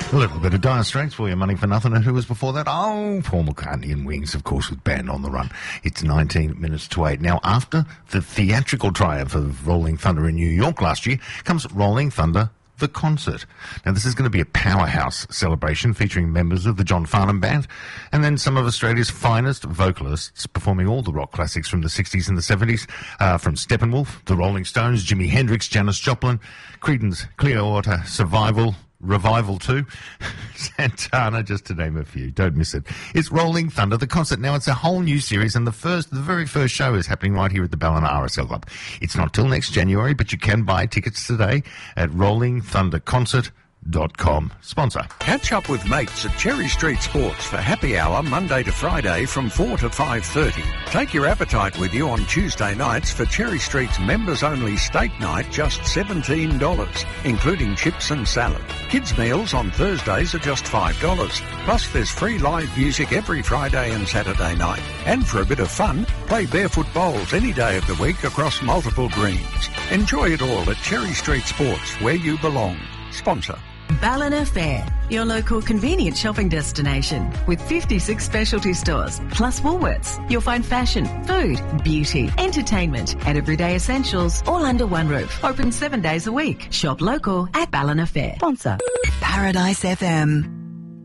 A little bit of Dire Straits for your money for nothing. And who was before that? Oh, Paul McCartney and Wings, of course, with Band on the Run. It's 19 minutes to 8. Now, after the theatrical triumph of Rolling Thunder in New York last year, comes Rolling Thunder the Concert. Now, this is going to be a powerhouse celebration featuring members of the John Farnham Band and then some of Australia's finest vocalists performing all the rock classics from the 60s and the 70s, from Steppenwolf, the Rolling Stones, Jimi Hendrix, Janis Joplin, Creedence Clearwater Revival 2, Santana, just to name a few. Don't miss it. It's Rolling Thunder the Concert. Now, it's a whole new series, and the very first show is happening right here at the Ballina RSL Club. It's not till next January, but you can buy tickets today at rollingthunderconcert.com. Sponsor. Catch up with mates at Cherry Street Sports for happy hour Monday to Friday from 4 to 5:30. Take your appetite with you on Tuesday nights for Cherry Street's members-only steak night, just $17, including chips and salad. Kids' meals on Thursdays are just $5. Plus, there's free live music every Friday and Saturday night. And for a bit of fun, play barefoot bowls any day of the week across multiple greens. Enjoy it all at Cherry Street Sports, where you belong. Sponsor. Ballina Fair, your local convenient shopping destination with 56 specialty stores, plus Woolworths. You'll find fashion, food, beauty, entertainment and everyday essentials all under one roof. Open 7 days a week. Shop local at Ballina Fair. Sponsor. Paradise FM.